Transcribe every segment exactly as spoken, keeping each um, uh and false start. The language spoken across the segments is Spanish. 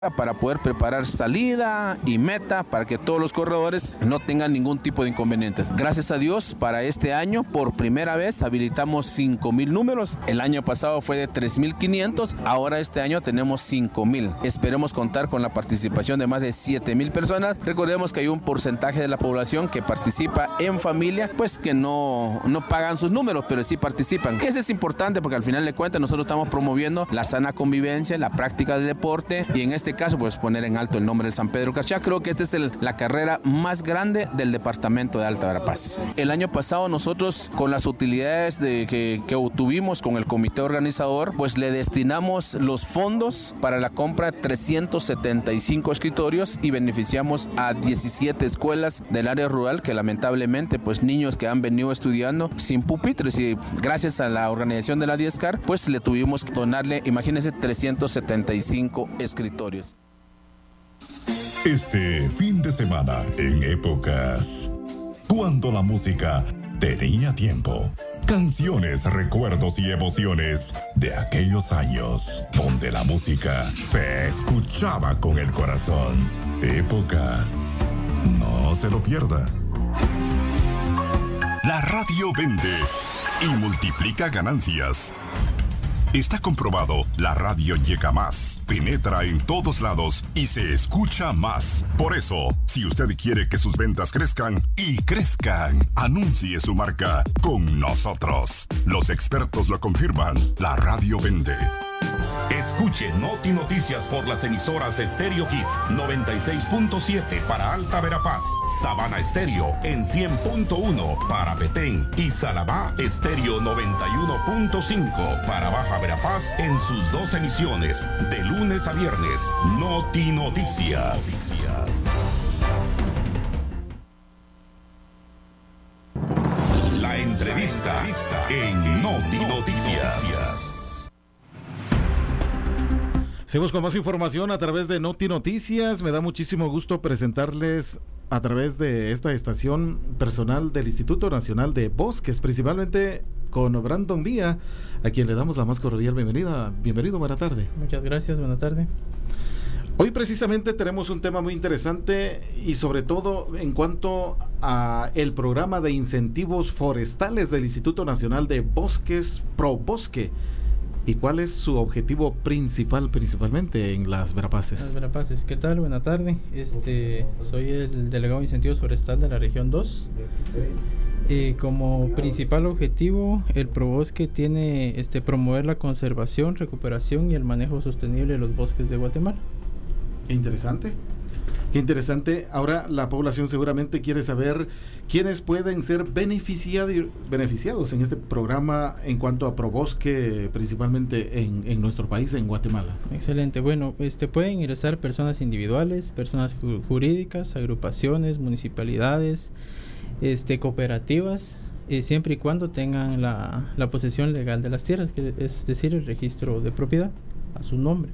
para poder preparar salida y meta para que todos los corredores no tengan ningún tipo de inconvenientes. Gracias a Dios, para este año por primera vez habilitamos cinco mil números. El año pasado fue de tres mil quinientos, ahora este año tenemos cinco mil. Esperemos contar con la participación de más de siete mil personas. Recordemos que hay un porcentaje de la población que participa en familia, pues que no, no pagan sus números, pero sí participan. Eso es importante porque al final de cuentas nosotros estamos promoviendo la sana convivencia, la práctica del deporte y en este caso pues poner en alto el nombre de San Pedro Cachá. Creo que esta es el, la carrera más grande del departamento de Alta Verapaz. El año pasado nosotros con las utilidades de, que, que obtuvimos con el comité organizador, pues le destinamos los fondos para la compra de trescientos setenta y cinco escritorios y beneficiamos a diecisiete escuelas del área rural que lamentablemente pues niños que han venido estudiando sin pupitres y gracias a la organización de la Diezcar pues le tuvimos que donarle, imagínense, trescientos setenta y cinco escritorios. Este fin de semana, en Épocas, cuando la música tenía tiempo. Canciones, recuerdos y emociones de aquellos años donde la música se escuchaba con el corazón. Épocas, no se lo pierda. La radio vende y multiplica ganancias. Está comprobado, la radio llega más, penetra en todos lados y se escucha más. Por eso, si usted quiere que sus ventas crezcan y crezcan, anuncie su marca con nosotros. Los expertos lo confirman, la radio vende. Escuche Noti Noticias por las emisoras Stereo Hits noventa y seis punto siete para Alta Verapaz, Sabana Estéreo en cien punto uno para Petén y Salabá Estéreo noventa y uno punto cinco para Baja Verapaz en sus dos emisiones de lunes a viernes. Noti Noticias. La entrevista en Noti Noticias. Seguimos con más información a través de Noti Noticias. Me da muchísimo gusto presentarles a través de esta estación personal del Instituto Nacional de Bosques, principalmente con Brandon Villa, a quien le damos la más cordial bienvenida. Bienvenido, buena tarde. Muchas gracias, buena tarde. Hoy precisamente tenemos un tema muy interesante y sobre todo en cuanto a el programa de incentivos forestales del Instituto Nacional de Bosques, ProBosque. ¿Y cuál es su objetivo principal, principalmente en las Verapaces? Las Verapaces, ¿qué tal? Buena tarde. Este, soy el delegado de incentivos forestal de la región dos. Eh, como principal objetivo, el ProBosque tiene este, promover la conservación, recuperación y el manejo sostenible de los bosques de Guatemala. Qué interesante. Qué interesante. Ahora la población seguramente quiere saber quiénes pueden ser beneficiado, beneficiados en este programa en cuanto a ProBosque, principalmente en, en nuestro país, en Guatemala. Excelente. Bueno, este pueden ingresar personas individuales, personas jurídicas, agrupaciones, municipalidades, este, cooperativas, eh, siempre y cuando tengan la, la posesión legal de las tierras, que es decir, el registro de propiedad a su nombre.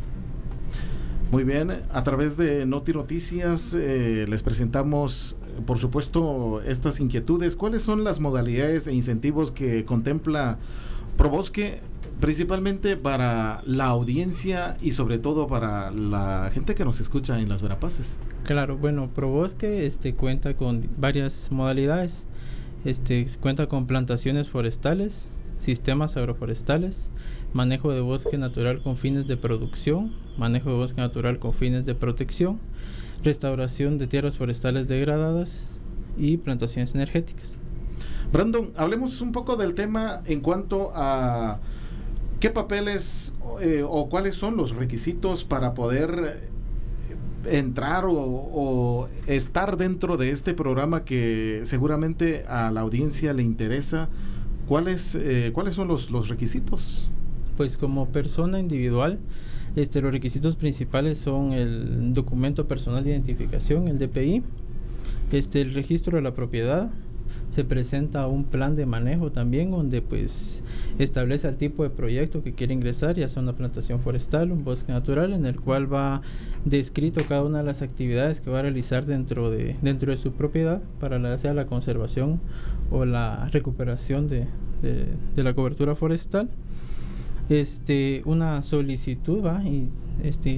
Muy bien, a través de Noti Noticias eh, les presentamos, por supuesto, estas inquietudes. ¿Cuáles son las modalidades e incentivos que contempla ProBosque, principalmente para la audiencia y sobre todo para la gente que nos escucha en las Verapaces? Claro, bueno, ProBosque este, cuenta con varias modalidades. Este, cuenta con plantaciones forestales, sistemas agroforestales, manejo de bosque natural con fines de producción, manejo de bosque natural con fines de protección, restauración de tierras forestales degradadas y plantaciones energéticas. Brandon, hablemos un poco del tema en cuanto a qué papeles eh, o cuáles son los requisitos para poder entrar o, o estar dentro de este programa que seguramente a la audiencia le interesa. ¿Cuáles, eh, ¿cuáles son los, los requisitos? Pues como persona individual, este, los requisitos principales son el documento personal de identificación, el D P I, este, el registro de la propiedad. Se presenta un plan de manejo también donde pues establece el tipo de proyecto que quiere ingresar, ya sea una plantación forestal, un bosque natural, en el cual va descrito cada una de las actividades que va a realizar dentro de, dentro de su propiedad para la, sea la conservación o la recuperación de, de, de la cobertura forestal. Este, una solicitud va y este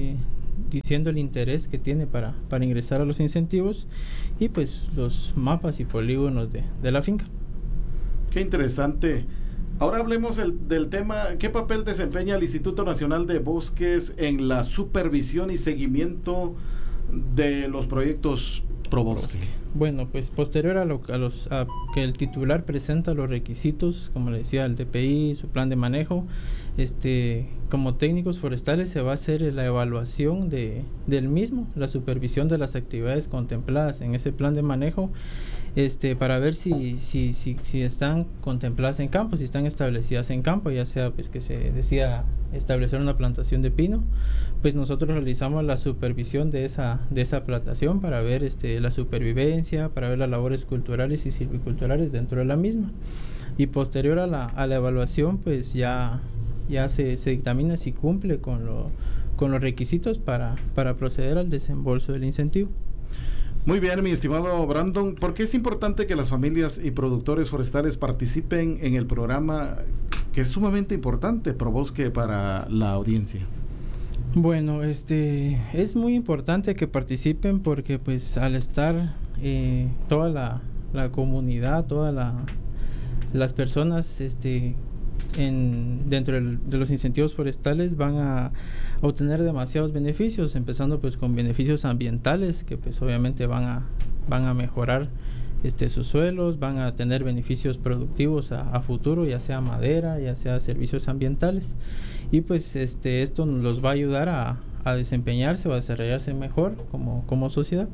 diciendo el interés que tiene para, para ingresar a los incentivos y pues los mapas y polígonos de, de la finca. Qué interesante. Ahora hablemos el, del tema, ¿qué papel desempeña el Instituto Nacional de Bosques en la supervisión y seguimiento de los proyectos ProBosque? Bueno, pues posterior a, lo, a, los, a que el titular presenta los requisitos, como le decía, el D P I, su plan de manejo, este, como técnicos forestales se va a hacer la evaluación de, del mismo, la supervisión de las actividades contempladas en ese plan de manejo, este, para ver si, si, si, si están contempladas en campo, si están establecidas en campo, ya sea pues que se decida establecer una plantación de pino, pues nosotros realizamos la supervisión de esa, de esa plantación para ver este, la supervivencia, para ver las labores culturales y silviculturales dentro de la misma. Y posterior a la, a la evaluación, pues ya, ya se, se dictamina si cumple con, lo, con los requisitos para, para proceder al desembolso del incentivo. Muy bien, mi estimado Brandon, ¿por qué es importante que las familias y productores forestales participen en el programa que es sumamente importante, ProBosque, para la audiencia? Bueno, este es muy importante que participen porque pues al estar eh, toda la, la comunidad, todas la, las personas este, en, dentro del, de los incentivos forestales van a obtener demasiados beneficios, empezando pues con beneficios ambientales que pues obviamente van a, van a mejorar este, sus suelos, van a tener beneficios productivos a, a futuro, ya sea madera, ya sea servicios ambientales, y pues este, esto los va a ayudar a, a desempeñarse o a desarrollarse mejor como, como sociedad.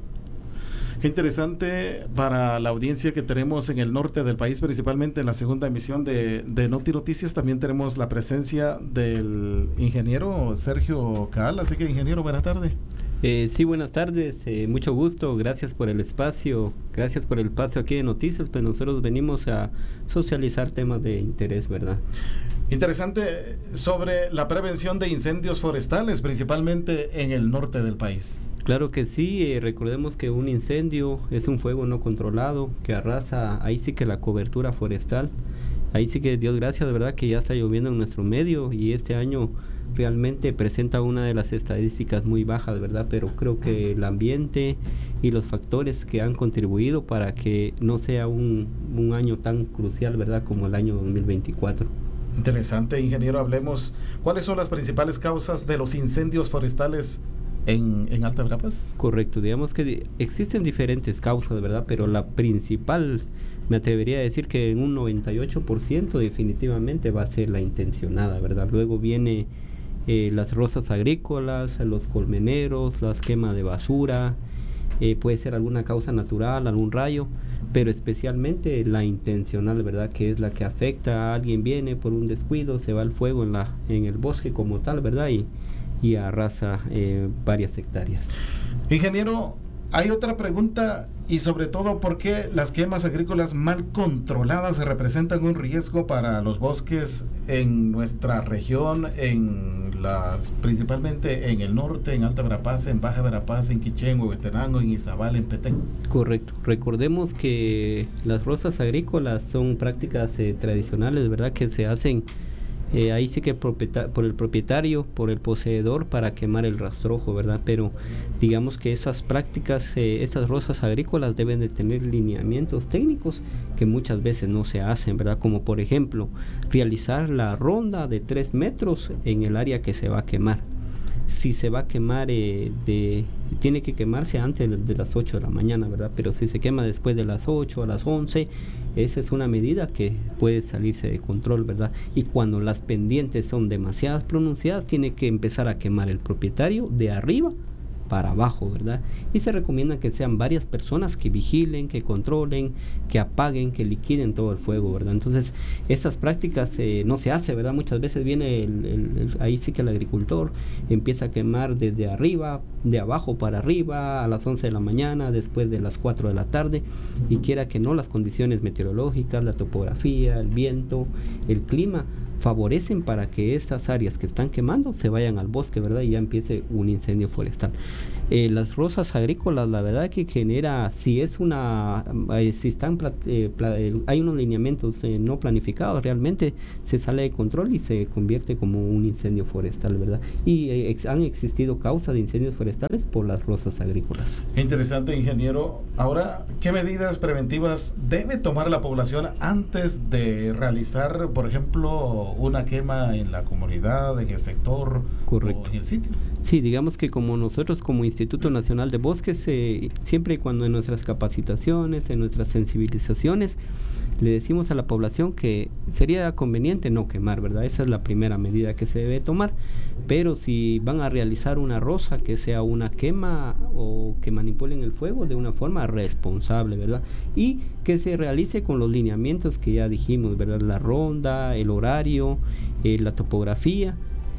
Qué interesante para la audiencia que tenemos en el norte del país, principalmente en la segunda emisión de, de Noti Noticias. También tenemos la presencia del ingeniero Sergio Caal. Así que, ingeniero, buenas tardes. Eh, sí, buenas tardes, eh, mucho gusto, gracias por el espacio, gracias por el espacio aquí de Noticias, pues nosotros venimos a socializar temas de interés, ¿verdad? Interesante sobre la prevención de incendios forestales, principalmente en el norte del país. Claro que sí, eh, recordemos que un incendio es un fuego no controlado que arrasa, ahí sí que la cobertura forestal, ahí sí que Dios gracias, de verdad que ya está lloviendo en nuestro medio y este año realmente presenta una de las estadísticas muy bajas, ¿verdad? Pero creo que el ambiente y los factores que han contribuido para que no sea un, un año tan crucial, ¿verdad? Como el año dos mil veinticuatro. Interesante, ingeniero. Hablemos, ¿cuáles son las principales causas de los incendios forestales en, en Alta Verapaz? Correcto, digamos que existen diferentes causas, ¿verdad? Pero la principal, me atrevería a decir que en un noventa y ocho por ciento definitivamente va a ser la intencionada, ¿verdad? Luego viene eh, las rozas agrícolas, los colmeneros, las quemas de basura, eh, puede ser alguna causa natural, algún rayo, pero especialmente la intencional, ¿verdad? Que es la que afecta a alguien, viene por un descuido, se va el fuego en, la, en el bosque como tal, ¿verdad? Y, y arrasa eh, varias hectáreas. Ingeniero, hay otra pregunta, y sobre todo, ¿por qué las quemas agrícolas mal controladas representan un riesgo para los bosques en nuestra región, en las, principalmente en el norte, en Alta Verapaz, en Baja Verapaz, en Quichén, Huehuetenango, en Izabal, en Petén? Correcto. Recordemos que las rozas agrícolas son prácticas eh, tradicionales, ¿verdad? Que se hacen Eh, ahí sí que propieta- por el propietario, por el poseedor, para quemar el rastrojo, ¿verdad? Pero digamos que esas prácticas, eh, estas rozas agrícolas deben de tener lineamientos técnicos que muchas veces no se hacen, ¿verdad? Como por ejemplo, realizar la ronda de tres metros en el área que se va a quemar. Si se va a quemar, eh, de, tiene que quemarse antes de, de las ocho de la mañana, ¿verdad? Pero si se quema después de las ocho, a las once, esa es una medida que puede salirse de control, ¿verdad? Y cuando las pendientes son demasiadas pronunciadas, tiene que empezar a quemar el propietario de arriba para abajo, ¿verdad? Y se recomienda que sean varias personas que vigilen, que controlen, que apaguen, que liquiden todo el fuego, ¿verdad? Entonces, estas prácticas eh, no se hace, ¿verdad? Muchas veces viene el, el, el, ahí sí que el agricultor empieza a quemar desde arriba, de abajo para arriba, a las once de la mañana, después de las cuatro de la tarde, y quiera que no, las condiciones meteorológicas, la topografía, el viento, el clima, favorecen para que estas áreas que están quemando se vayan al bosque, ¿verdad? Y ya empiece un incendio forestal. Eh, las rozas agrícolas, la verdad que genera, si es una, eh, si están, eh, hay unos lineamientos eh, no planificados, realmente se sale de control y se convierte como un incendio forestal, ¿verdad? Y eh, ex, han existido causas de incendios forestales por las rozas agrícolas. Interesante, ingeniero. Ahora, ¿qué medidas preventivas debe tomar la población antes de realizar, por ejemplo, una quema en la comunidad, en el sector? Correcto. O en el sitio? Sí, digamos que como nosotros como Instituto Nacional de Bosques, eh, siempre y cuando en nuestras capacitaciones, en nuestras sensibilizaciones, le decimos a la población que sería conveniente no quemar, ¿verdad? Esa es la primera medida que se debe tomar. Pero si van a realizar una roza, que sea una quema o que manipulen el fuego de una forma responsable, ¿verdad? Y que se realice con los lineamientos que ya dijimos, ¿verdad? La ronda, el horario, eh, la topografía.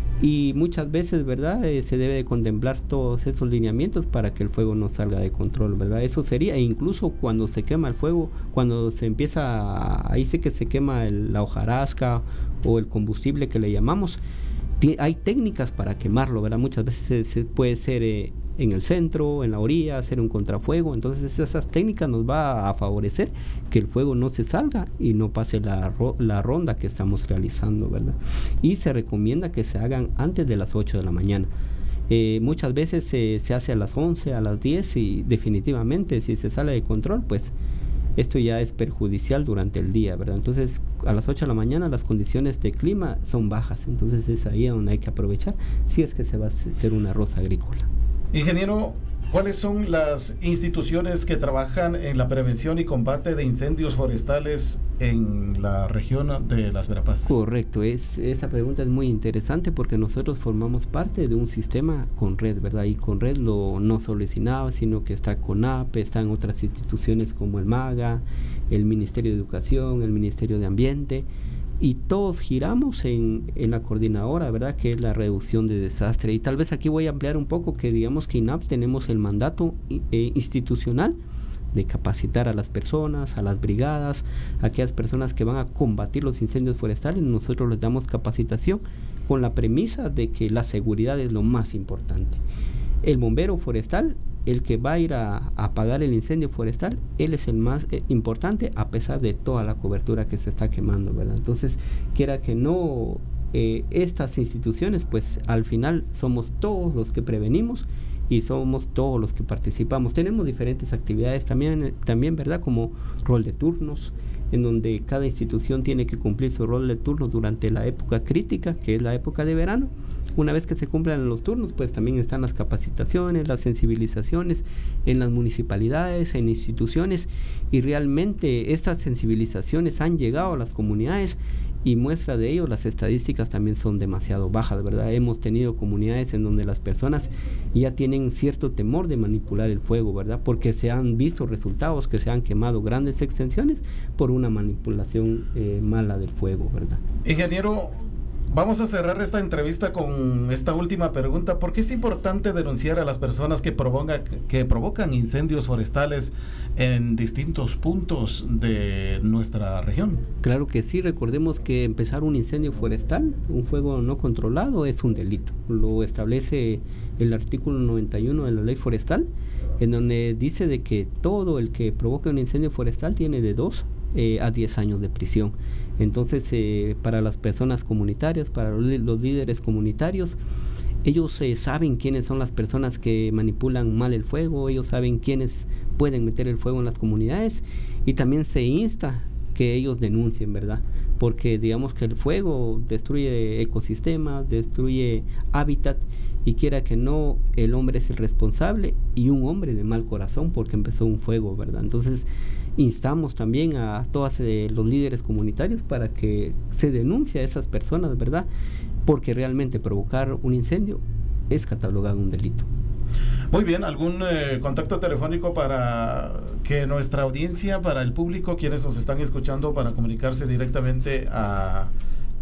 Y muchas veces, ¿verdad? Eh, se debe de contemplar todos estos lineamientos para que el fuego no salga de control, ¿verdad? Eso sería, e incluso cuando se quema el fuego, cuando se empieza, a, ahí sí que se quema el, la hojarasca o el combustible que le llamamos, t- hay técnicas para quemarlo, ¿verdad? Muchas veces se, se puede ser eh, en el centro, en la orilla, hacer un contrafuego. Entonces esas técnicas nos va a favorecer que el fuego no se salga y no pase la, ro- la ronda que estamos realizando, ¿verdad? Y se recomienda que se hagan antes de las ocho de la mañana. Eh, muchas veces se, se hace a las once, a las diez, y definitivamente si se sale de control, pues esto ya es perjudicial durante el día, ¿verdad? Entonces a las ocho de la mañana las condiciones de clima son bajas, entonces es ahí donde hay que aprovechar si es que se va a hacer una roza agrícola. Ingeniero, ¿cuáles son las instituciones que trabajan en la prevención y combate de incendios forestales en la región de Las Verapaces? Correcto, es, esta pregunta es muy interesante porque nosotros formamos parte de un sistema Conred, ¿verdad? Y Conred lo, no solo es INAVA, sino que está CONAPE, están otras instituciones como el MAGA, el Ministerio de Educación, el Ministerio de Ambiente, y todos giramos en, en la coordinadora, ¿verdad? Que es la reducción de desastre. Y tal vez aquí voy a ampliar un poco que digamos que INAP tenemos el mandato eh, institucional de capacitar a las personas, a las brigadas, a aquellas personas que van a combatir los incendios forestales. Nosotros les damos capacitación con la premisa de que la seguridad es lo más importante. El bombero forestal, el que va a ir a, a apagar el incendio forestal, él es el más eh, importante a pesar de toda la cobertura que se está quemando, ¿verdad? Entonces, quiera que no, eh, estas instituciones, pues al final somos todos los que prevenimos y somos todos los que participamos. Tenemos diferentes actividades también, también, ¿verdad? Como rol de turnos, en donde cada institución tiene que cumplir su rol de turnos durante la época crítica, que es la época de verano. Una vez que se cumplan los turnos, pues también están las capacitaciones, las sensibilizaciones en las municipalidades, en instituciones, y realmente estas sensibilizaciones han llegado a las comunidades, y muestra de ello, las estadísticas también son demasiado bajas, ¿verdad? Hemos tenido comunidades en donde las personas ya tienen cierto temor de manipular el fuego, ¿verdad? Porque se han visto resultados que se han quemado grandes extensiones por una manipulación eh, mala del fuego, ¿verdad? Ingeniero, vamos a cerrar esta entrevista con esta última pregunta. ¿Por qué es importante denunciar a las personas que provocan, que provocan incendios forestales en distintos puntos de nuestra región? Claro que sí, recordemos que empezar un incendio forestal, un fuego no controlado, es un delito. Lo establece el artículo noventa y uno de la ley forestal, en donde dice de que todo el que provoque un incendio forestal tiene de dos eh, a diez años de prisión. Entonces, eh, para las personas comunitarias, para los, los líderes comunitarios, ellos eh, saben quiénes son las personas que manipulan mal el fuego, ellos saben quiénes pueden meter el fuego en las comunidades, y también se insta que ellos denuncien, ¿verdad? Porque digamos que el fuego destruye ecosistemas, destruye hábitat, y quiera que no, el hombre es el responsable, y un hombre de mal corazón porque empezó un fuego, ¿verdad? Entonces, instamos también a todos eh, los líderes comunitarios para que se denuncie a esas personas, ¿verdad? Porque realmente provocar un incendio es catalogado un delito. Muy bien, ¿algún eh, contacto telefónico para que nuestra audiencia, para el público, quienes nos están escuchando, para comunicarse directamente a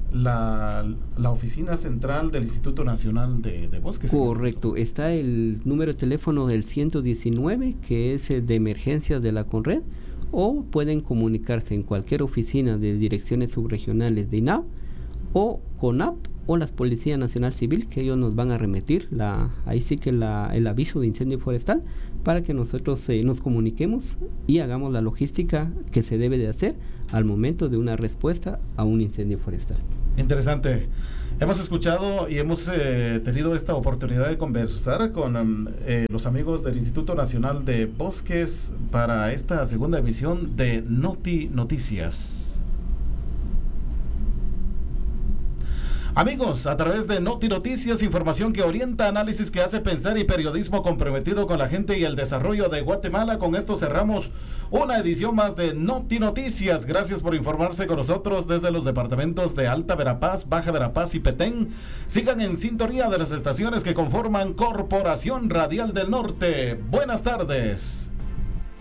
la, la oficina central del Instituto Nacional de, de Bosques? Correcto, está el número de teléfono del ciento diecinueve, que es el de emergencias de la Conred, o pueden comunicarse en cualquier oficina de direcciones subregionales de INAV, o CONAP o la Policía Nacional Civil, que ellos nos van a remitir la, ahí sí que la, el aviso de incendio forestal para que nosotros eh, nos comuniquemos y hagamos la logística que se debe de hacer al momento de una respuesta a un incendio forestal. Interesante. Hemos escuchado y hemos eh, tenido esta oportunidad de conversar con eh, los amigos del Instituto Nacional de Bosques para esta segunda emisión de Noti Noticias. Amigos, a través de Noti Noticias, información que orienta, análisis que hace pensar y periodismo comprometido con la gente y el desarrollo de Guatemala. Con esto cerramos una edición más de Noti Noticias. Gracias por informarse con nosotros desde los departamentos de Alta Verapaz, Baja Verapaz y Petén. Sigan en sintonía de las estaciones que conforman Corporación Radial del Norte. Buenas tardes.